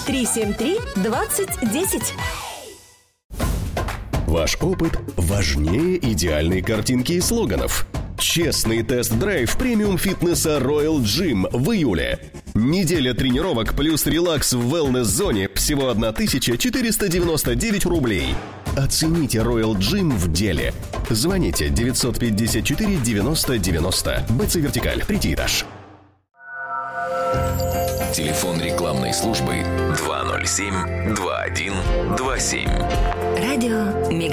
373-2010. Ваш опыт важнее идеальной картинки и слоганов. Честный тест-драйв премиум-фитнеса Royal Gym в июле. Неделя тренировок плюс релакс в wellness-зоне всего 1499 рублей. Оцените Royal Gym в деле. Звоните 954 90 90. БЦ «Вертикаль», 3-й этаж. Телефон рекламной службы 207-2127. Радио Мегаполис.